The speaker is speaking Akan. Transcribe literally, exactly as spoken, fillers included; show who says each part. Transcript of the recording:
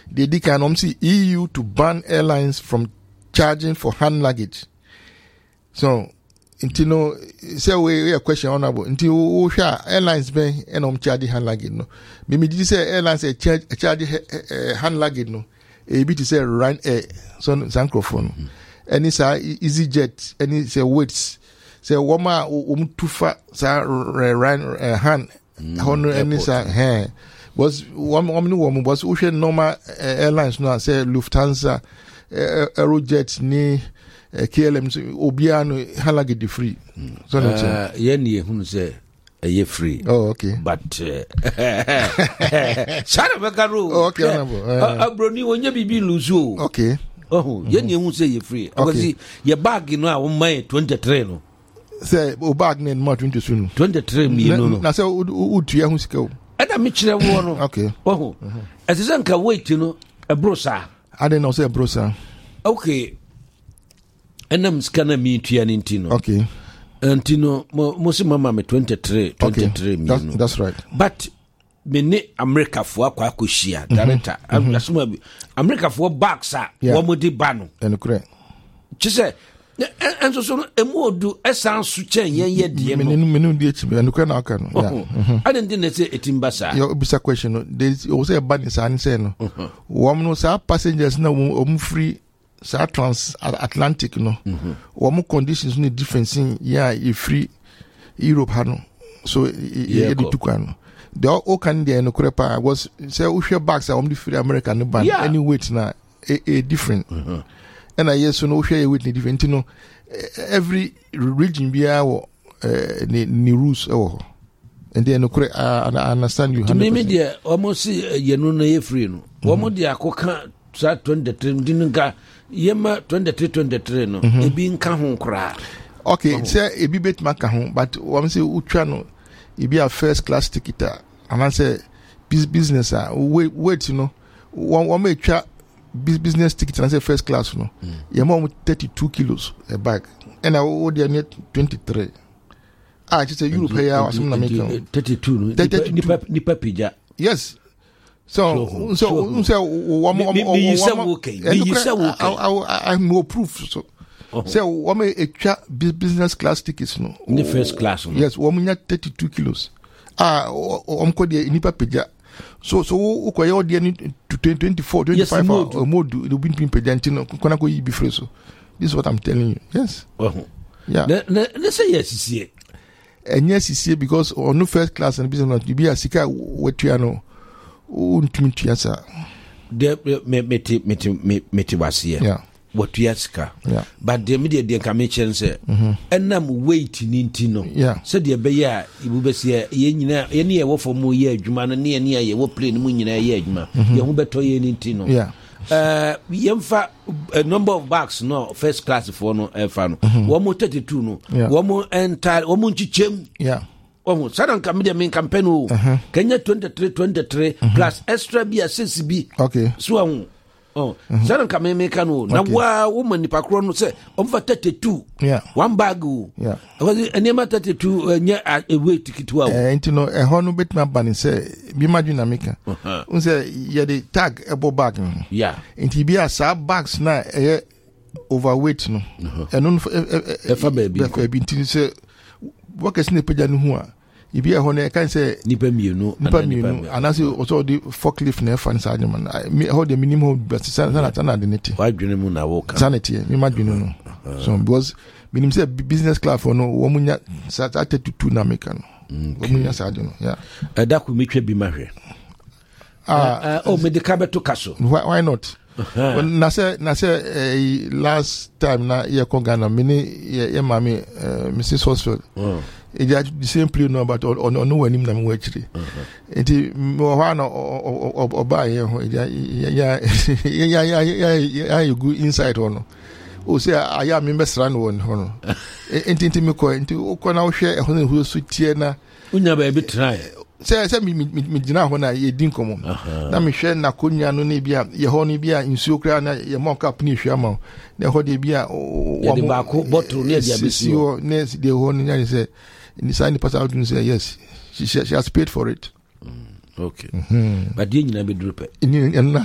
Speaker 1: they did can see E U to ban airlines from charging for hand luggage. So, until no, say we a question honorable until we share airlines be and um charge hand luggage no. Maybe did say airlines a charge charge hand luggage no. A bit to say run air so microphone. Mm-hmm. Any say EasyJet, any say weights. Say woma um too far say run hand. Hono any say hey. Was one woman woman was ushe normal uh, airlines no say Lufthansa, uh, Aerojet ni uh, K L M obiano halage de free. Mm. So no say
Speaker 2: ye ni hunu say e free.
Speaker 1: Oh okay.
Speaker 2: But Shana Bakaru.
Speaker 1: Oh, okay honorable. Uh,
Speaker 2: Abroni wonya bibi luzu.
Speaker 1: Okay.
Speaker 2: Oh, ye ni hunu say ye free. Because your bag no a wo mai twenty-three no.
Speaker 1: Say o bag ne mo twenty-three no.
Speaker 2: twenty-three mi no no.
Speaker 1: Na say o o tua hu sika o.
Speaker 2: Ada mi kire wo no.
Speaker 1: Okay.
Speaker 2: Oh. Ese nka wait no e brosa.
Speaker 1: I don't know say brosa.
Speaker 2: Okay. Enam skana mi tua ni ntino.
Speaker 1: Okay.
Speaker 2: Ntino mo se mama me twenty-three twenty-three
Speaker 1: okay.
Speaker 2: mi
Speaker 1: that's,
Speaker 2: no.
Speaker 1: That's right.
Speaker 2: But me ne America fo akwa akohia director. Asuma bi America fo box a wo mo di ba no.
Speaker 1: Enukure.
Speaker 2: Chise and so so emu odu esan su chen yen ye de
Speaker 1: no menu di echi and kwen na aka no yeah
Speaker 2: I didn't think say etimbasa
Speaker 1: your bisa question no there is also a ban is an say no wom no sa passengers na om free sa trans Atlantic no wom conditions no different in yeah e free Europe ha no so e dey tukwa no the all can there no krepa was say we share bags am the free America no ban any weight na a different and I yes so no share with different you know every region be our uh, ni rules oh and then uh, I understand you
Speaker 2: to me media almost you know na free no omo dia akoka sa twenty-three dinga yema twenty-three twenty-three no e bi nka ho kra
Speaker 1: okay say e bi bet maka ho but we say utwa no e be a first class ticket and I say business uh, wait wait you know one me twa business ticket and say first class no mm. you mom thirty-two kilos a bag and I would near twenty-three ah just say Europe here or something make
Speaker 2: thirty-two no nipa nipa pija
Speaker 1: yes so so so say one more
Speaker 2: you say okay you say okay
Speaker 1: I I no proof so say one me a business class tickets no
Speaker 2: in the first class no
Speaker 1: yes one me thirty-two kilos ah om ko de nipa pija so so wo ko yo de to twenty-four twenty-five or mode the bin pin pedant no kona ko yi bi freso this is what I'm telling you yes
Speaker 2: oh
Speaker 1: yeah
Speaker 2: na na say yes sie
Speaker 1: and yes is because on no first class and business not be a sika wetua no untumi tua sa
Speaker 2: de me me me me ti wasie
Speaker 1: yeah
Speaker 2: what sika
Speaker 1: yeah
Speaker 2: but the media de come say enam weight ni ntino
Speaker 1: yeah
Speaker 2: so de be ya ibu be se ye nyina ye ne ye wo fomo ye adwuma no ne ne ye wo plane mu nyina ye adwuma ye hu beto ye ni ntino
Speaker 1: yeah
Speaker 2: uh yemfa a number of bags no first class for no efa no wo mo thirty-two no wo mo entire wo mo nchichem
Speaker 1: yeah
Speaker 2: wo sadan ka media main campaign o Kenya twenty-three twenty-three plus extra bi a six b
Speaker 1: okay
Speaker 2: so um oh sadan ka me ka no na wa wo mani pakro no say omfa thirty-two
Speaker 1: yeah
Speaker 2: one bag
Speaker 1: yeah
Speaker 2: because enema thirty-two nya a weight ticket wa
Speaker 1: eh ntino e ho no betima ban say bi madwina meka un say ye the tag ebo bag no
Speaker 2: yeah
Speaker 1: nti bi a sa bags na e overweight no eno no
Speaker 2: e fa baby
Speaker 1: e bi nti say workers ne peja no hu a ibi e ho na kan say
Speaker 2: nipa mienu
Speaker 1: nipa mienu anase also the forklift na fan sa adman me ho the minimum but sana sana de neti
Speaker 2: wa dwene mu na wo ka
Speaker 1: sanity me madwene no so because minimum say business class for no wo munya sa thirty-two na meka no wo munya sa de no yeah
Speaker 2: ada ku metwa bi mahwe ah oh me de kabeto kaso
Speaker 1: why not uh-huh. na say na say uh, last time na ye ko Ghana me ni ye mami uh, Missus Hospital oh. It is the same play no but on on no wanim na me wachiri enti mo ha na oba ye ho ya ya ya ya ya you go inside ono o say aya me mesra no won ho no enti enti me ko enti o ko na wo hwe ho na hu so tie na
Speaker 2: unya ba bi try
Speaker 1: say say me me gina ho na ye din komo na me hwe na konya no na bia ye ho no bia nsuo kra na ye mo cap ni hwe ama na ho de bia
Speaker 2: wo de ba ko bottle ne dia besi
Speaker 1: o ne de ho no nya say in the sign pass out and say yes she, she, she has paid for it
Speaker 2: mm, okay mm-hmm. But you nyina be drop